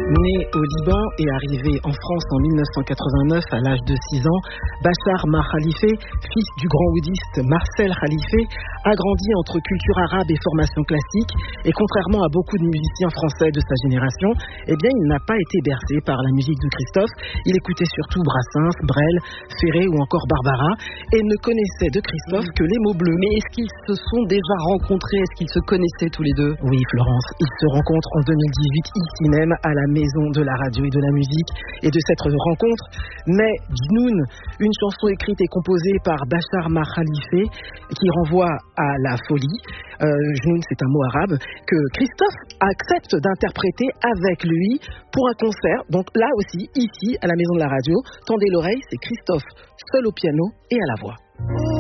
Né au Liban et arrivé en France en 1989 à l'âge de 6 ans, Bachar Mar Khalife, fils du grand oudiste Marcel Khalife, a grandi entre culture arabe et formation classique. Et contrairement à beaucoup de musiciens français de sa génération, eh bien, il n'a pas été bercé par la musique de Christophe. Il écoutait surtout Brassens, Brel, Ferré ou encore Barbara et ne connaissait de Christophe que les mots bleus. Mais est-ce qu'ils se sont déjà rencontrés? Est-ce qu'ils se connaissaient tous les deux? Oui, Florence, ils se rencontrent en 2018 ici même à la Maison de la radio et de la musique. Et de cette rencontre naît Jnoun, une chanson écrite et composée par Bachar Mar Khalife qui renvoie à la folie. Jnoun, c'est un mot arabe que Christophe accepte d'interpréter avec lui pour un concert. Donc là aussi, ici, à la Maison de la radio, tendez l'oreille, c'est Christophe seul au piano et à la voix.